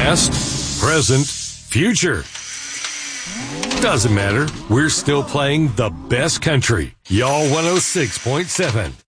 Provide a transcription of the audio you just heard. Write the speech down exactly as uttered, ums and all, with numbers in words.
Past, present, future. Doesn't matter. We're still playing the best country. Y'all one oh six point seven.